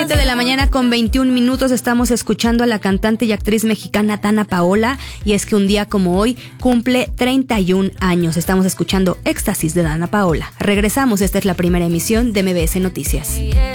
7 de la mañana con 21 minutos estamos escuchando a la cantante y actriz mexicana Danna Paola, y es que un día como hoy cumple 31 años. Estamos escuchando Éxtasis de Danna Paola. Regresamos, esta es la primera emisión de MBS Noticias.